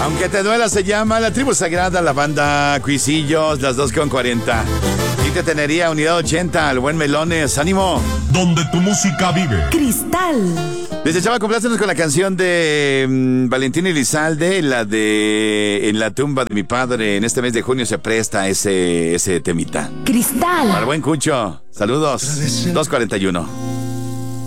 Aunque te duela se llama La Tribu Sagrada, la banda Cuisillos, las 2:40. Y te tenería Unidad 80, el buen Melones, ánimo. Donde tu música vive. Cristal. Desde Chava, complácenos con la canción de Valentín Elizalde, la de En la tumba de mi padre. En este mes de junio se presta ese temita. Cristal. Para el buen Cucho, saludos. 2:41.